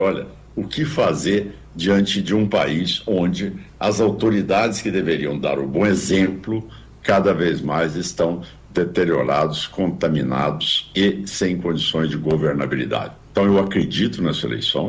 Olha, o que fazer diante de um país onde as autoridades que deveriam dar o bom exemplo cada vez mais estão deteriorados, contaminados e sem condições de governabilidade? Então, eu acredito nessa eleição.